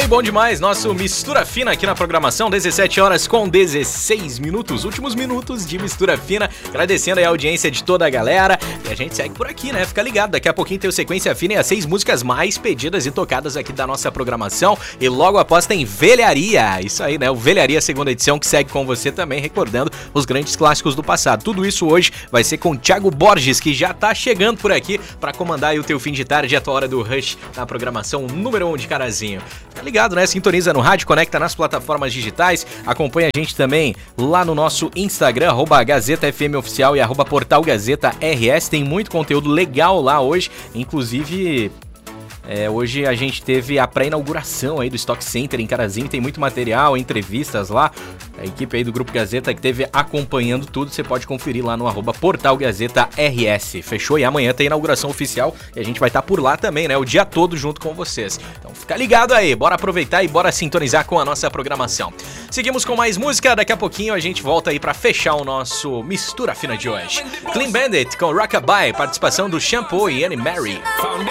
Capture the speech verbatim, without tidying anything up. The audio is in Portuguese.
bom demais. Nosso Mistura Fina aqui na programação, dezessete horas com dezesseis minutos. Últimos minutos de Mistura Fina. Agradecendo aí a audiência de toda a galera. E a gente segue por aqui, né? Fica ligado. Daqui a pouquinho tem o Sequência Fina e as seis músicas mais pedidas e tocadas aqui da nossa programação. E logo após tem Velharia. Isso aí, né? O Velharia segunda edição que segue com você também, recordando os grandes clássicos do passado. Tudo isso hoje vai ser com o Thiago Borges, que já tá chegando por aqui pra comandar aí o teu fim de tarde, a tua hora do Rush na programação número um de Carazinho. Tá ligado, né? Sintoniza no rádio, conecta nas plataformas digitais, acompanha a gente também lá no nosso Instagram, arroba Gazeta F M Oficial e arroba Portal Gazeta R S. Tem muito conteúdo legal lá hoje, inclusive... É, hoje a gente teve a pré-inauguração aí do Stock Center em Carazinho, tem muito material, entrevistas lá, a equipe aí do Grupo Gazeta que teve acompanhando tudo, você pode conferir lá no arroba Portal Gazeta R S, fechou? E amanhã tem a inauguração oficial e a gente vai estar por lá também, né, o dia todo junto com vocês. Então fica ligado aí, bora aproveitar e bora sintonizar com a nossa programação. Seguimos com mais música, daqui a pouquinho a gente volta aí pra fechar o nosso Mistura Fina de hoje. Clean Bandit com Rockabye, participação do Shampoo e Annie Mary.